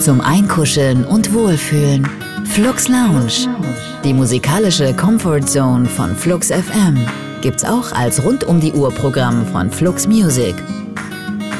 zum Einkuscheln und Wohlfühlen. Flux Lounge, die musikalische Comfort Zone von Flux FM, gibt's auch als Rund-um-die-Uhr-Programm von Flux Music.